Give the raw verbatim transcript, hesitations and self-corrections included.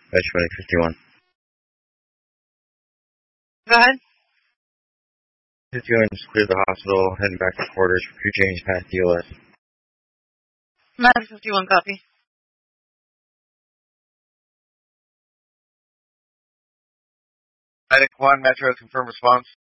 Benchmark fifty-one. Go ahead. fifty-one, just clear the hospital, heading back to quarters for crew change past D O S. nine fifty-one, copy. Medic one, Metro, confirm response.